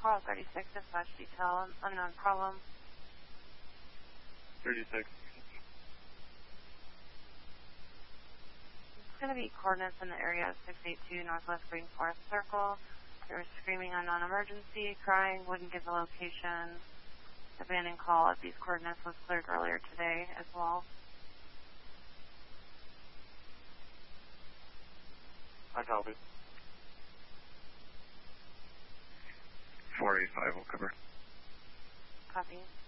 Call 36, dispatch detail, unknown problem. 36. It's going to be coordinates in the area of 682 Northwest Green Forest Circle. They were screaming on non-emergency, crying, wouldn't give the location. Abandoned call at these coordinates was cleared earlier today as well. I copy. 485 will cover. Copy.